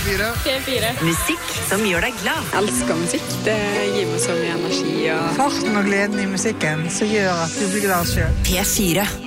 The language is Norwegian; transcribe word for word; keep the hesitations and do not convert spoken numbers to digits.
fire. P fire. Musikk som gjør deg glad. Jeg elsker musikk. Det gir meg så mye energi. Og... Farten og gleden i musikken som gjør at du blir glad selv. P fire.